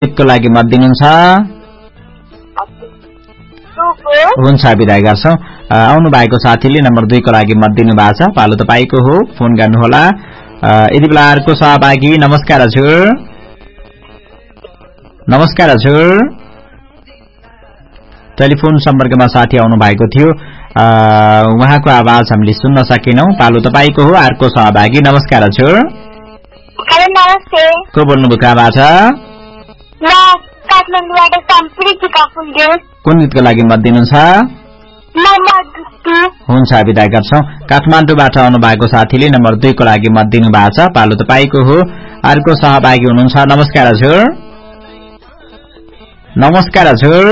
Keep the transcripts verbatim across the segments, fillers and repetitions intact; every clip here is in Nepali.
एकको लागि मत दिनुहुन्छ हुन्छ विदाई गर्छौं आउनु भएको साथीले नम्बर दुई को लागि मत दिनु भएको छ पालो तपाईको हो फोन गर्नुहोला यति बेला अर्को सहभागी नमस्कार हजुर नमस्कार हजुर टेलिफोन सम्पर्कमा साथी आउनु भएको थियो उहाँको आवाज हामीले सुन्न सकेनौं पालो तपाईको हो अर्को सहभागी नमस्कार हजुर हेलो नमस्ते को बोल्नुभयो कहाँबाट म काठमाडौँबाट सम्प्रीति कपुलदेव कुन गीतको लागि मत दिनुहुन्छ हुन्छ विदा गर्छौं काठमाडौँबाट आउनु भएको साथीले नम्बर दुई को लागि मत दिनु भएको छ पालो तपाईको हो अर्को सहभागी हुनुहुन्छ नमस्कार हजुर नमस्कार हजुर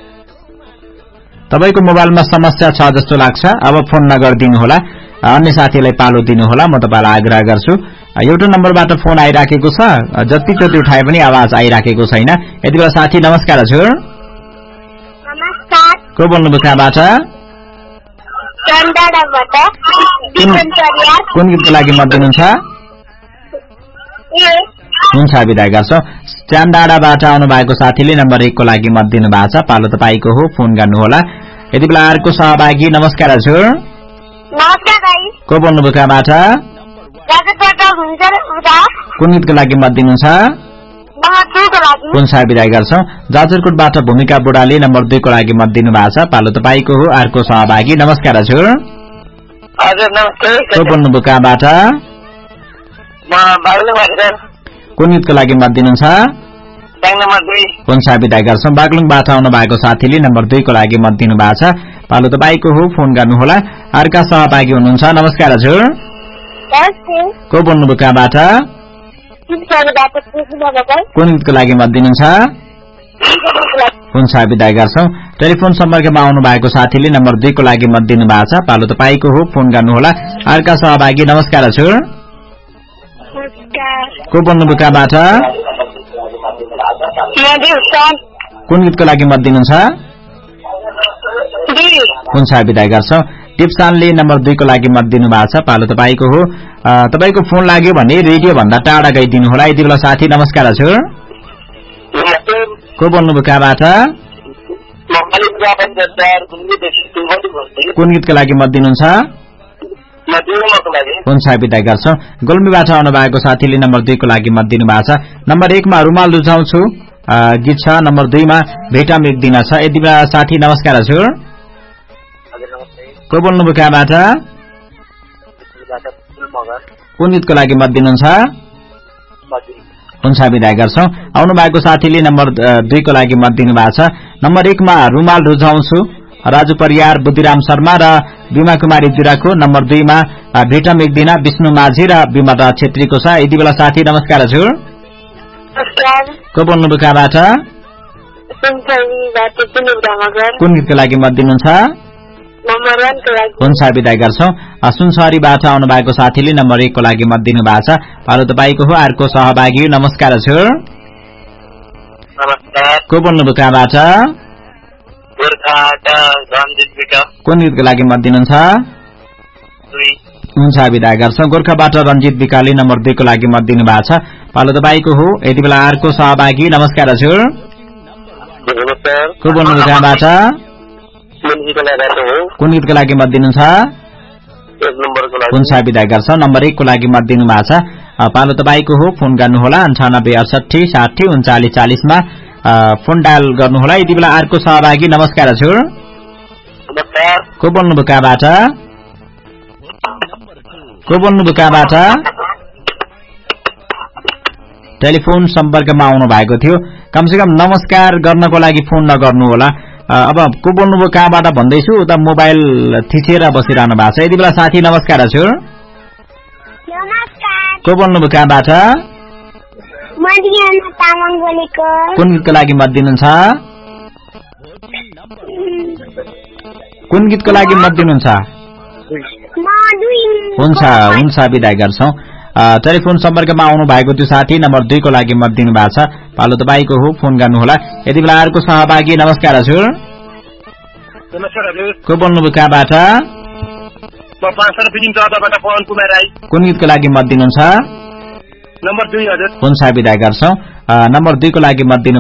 तपाईको मोबाइलमा समस्या छ जस्तो लाग्छ अब फोन नगर्दिनु होला अन्य साथीलाई पालो दिनु होला म तपाईलाई आग्रह गर्छु एउटा नम्बरबाट फोन आइराखेको छ जति जति उठाए पनि आवाज आइराखेको छैन यति बेला साथी नमस्कार हजुर नमस्कार को बोल्नुभयो कहाँबाट कुन गीतको लागि मत दिनुहुन्छ हुन्छ विदा गर्छौं चान्डाडाबाट आउनु भएको साथीले नम्बर एक को लागि मत दिनु भएको छ पालो तपाईको हो फोन गर्नुहोला यति बेला अर्को सहभागी नमस्कार हजुर नमस्कार भाइ को बोल्नुभयो कहाँबाट कुन गीतको लागि मत दिनुहुन्छ हुन्छ विदा गर्छौं जाजरकोटबाट भूमिका बुढाले नम्बर दुई को लागि मत दिनु भएको छ पालो तपाईको हो अर्को सहभागी नमस्कार हजुर हजुर नमस्ते को बोल्नुभयो कहाँबाट कुन गीतको लागि मत दिनुहुन्छ हुन्छ विदा गर्छौं बागलुङबाट आउनु भएको साथीले नम्बर दुई को लागि मत दिनु भएको छ पालो तपाईको हो फोन गर्नुहोला अर्का सहभागी हुनुहुन्छ नमस्कार हजुर को बोल्नुभयो कहाँबाट कुन गीतको लागि मत दिनुहुन्छ हुन्छ विदा गर्छौं टेलिफोन सम्पर्कमा आउनु भएको साथीले नम्बर दुई को लागि मत दिनु भएको छ पालो तपाईको हो फोन गर्नुहोला अर्का सहभागी नमस्कार हजुर को बोल्नुभयो कहाँबाट कुन गीतको लागि मत दिनुहुन्छ हुन्छ विदा गर्छौं टिप्सानले नम्बर दुई को लागि मत दिनु भएको छ पालो तपाईको हो तपाईको फोन लाग्यो भने रेडियो भन्दा टाढा गइदिनु होला यति बेला साथी नमस्कार हजुर को बोल्नुभयो कहाँबाट कुन गीतको लागि मत दिनुहुन्छ हुन्छ विदा गर्छौं गोल्मीबाट आउनु भएको साथीले नम्बर दुई को लागि मत दिनु भएको छ नम्बर एक मा रुमाल रुचाउँछु गीत छ नम्बर दुई मा भेटा मेघ दिन छ यति बेला साथी नमस्कार हजुर को बोल्नुभयो कहाँबाट कुन गीतको लागि मत दिनुहुन्छ हुन्छ विदा गर्छौं आउनु भएको साथीले नम्बर दुई को लागि मत दिनु भएको छ नम्बर एक मा रुमाल रुझाउँछु राजु परियार बुद्धिराम शर्मा र बिमा कुमारी जुराको नम्बर दुई मा भेटा मेघदिना विष्णु माझी र विमला छेत्रीको छ यति बेला साथी नमस्कार हजुर को बोल्नुभयो कहाँबाट कुन गीतको लागि मत दिनुहुन्छ हुन्छ विदा गर्छौं सुनसरीबाट आउनु भएको साथीले नम्बर एक को लागि मत दिनु भएको छ पालो तपाईको हो अर्को सहभागी नमस्कार हजुर को बोल्नुभयो कहाँबाट कुन गीतको लागि मत दिनुहुन्छ हुन्छ विदा गर्छौं गोर्खाबाट रञ्जित विकाले नम्बर दुई को लागि मत दिनु भएको छ पालो तपाईको हो यति बेला अर्को सहभागी नमस्कार हजुर को बोल्नुभयो कहाँबाट कुन गीतको लागि मत दिनुहुन्छ हुन्छ विदा गर्छौं नम्बर एक को लागि मत दिनु भएको छ पालो तपाईको हो फोन गर्नुहोला अन्ठानब्बे अडसठी साठी उन्चालिस चालिस मा फोन डायल गर्नुहोला यति बेला अर्को सहभागी नमस्कार हजुर को बोल्नुभयो कहाँबाट को बोल्नुभयो कहाँबाट टेलिफोन सम्पर्कमा आउनु भएको थियो कमसेकम नमस्कार गर्नको लागि फोन नगर्नु होला अब को बोल्नुभयो कहाँबाट भन्दैछु उता मोबाइल थिचेर बसिरहनु भएको छ यति बेला साथी नमस्कार हजुर को बोल्नुभयो कहाँबाट कुन गीतको लागि मत दिनुहुन्छ कुन गीतको लागि मत दिनुहुन्छ हुन्छ हुन्छ विदा गर्छौं टेलिफोन सम्पर्कमा आउनु भएको त्यो साथी नम्बर दुई को लागि मत दिनु भएको छ पालो तपाईको हो फोन गर्नुहोला यति बेला अर्को सहभागी नमस्कार हजुर को बोल्नुभयो कहाँबाट कुन गीतको लागि मत दिनुहुन्छ हुन्छ विदा गर्छौं नम्बर दुई को लागि मत दिनु